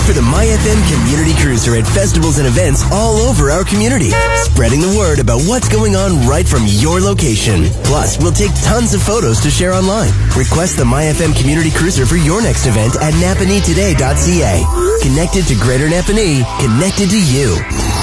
for the MyFM Community Cruiser at festivals and events all over our community, spreading the word about what's going on right from your location. Plus, we'll take tons of photos to share online. Request the MyFM Community Cruiser for your next event at napanee today.ca. Connected to Greater Napanee, connected to you.